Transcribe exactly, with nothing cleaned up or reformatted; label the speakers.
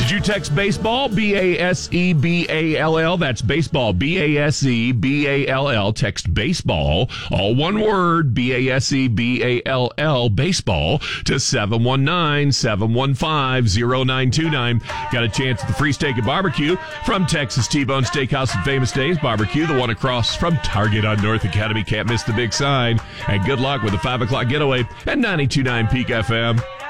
Speaker 1: Did you text baseball? B A S E B A L L. That's baseball. B A S E B A L L. Text baseball, all one word, B A S E B A L L, baseball, to seven one nine, seven one five, zero nine two nine. Got a chance at the free steak and barbecue from Texas T-Bone Steakhouse and Famous Days Barbecue, the one across from Target on North Academy. Can't miss the big sign. And good luck with the five o'clock getaway at ninety-two point nine Peak F M.